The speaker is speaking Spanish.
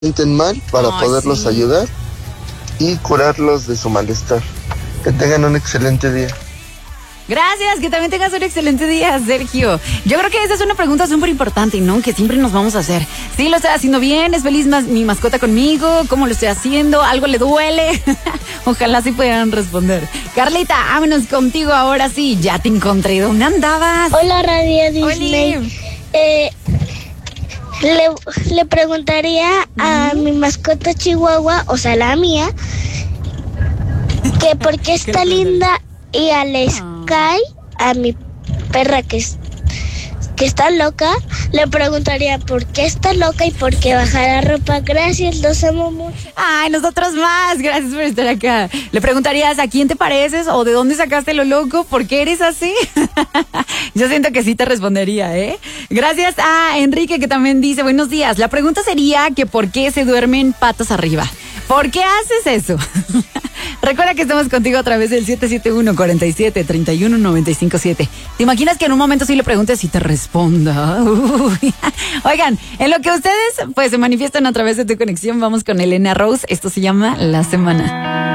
sienten mal para poderlos ayudar y curarlos de su malestar. Que tengan un excelente día. Gracias, que también tengas un excelente día, Sergio. Yo creo que esa es una pregunta súper importante, ¿no? Que siempre nos vamos a hacer. ¿Sí lo estoy haciendo bien? ¿Es feliz mi mascota conmigo? ¿Cómo lo estoy haciendo? ¿Algo le duele? Ojalá sí puedan responder. Carlita, vámonos contigo ahora sí. Ya te encontré. ¿Dónde andabas? Hola, Radio Disney. Le preguntaría a mi mascota chihuahua, o sea, la mía, que por qué está linda, y a la Sky, a mi perra que está loca, le preguntaría por qué está loca y por qué baja la ropa. Gracias, los amo mucho. Ay, nosotros más. Gracias por estar acá. Le preguntarías a quién te pareces o de dónde sacaste lo loco, por qué eres así. Yo siento que sí te respondería, ¿eh? Gracias a Enrique, que también dice, buenos días. La pregunta sería que por qué se duermen patas arriba. ¿Por qué haces eso? Recuerda que estamos contigo a través del 771-47-31-957. ¿Te imaginas que en un momento sí le preguntes y te responda? Oigan, en lo que ustedes pues se manifiestan a través de tu conexión, vamos con Elena Rose. Esto se llama La Semana.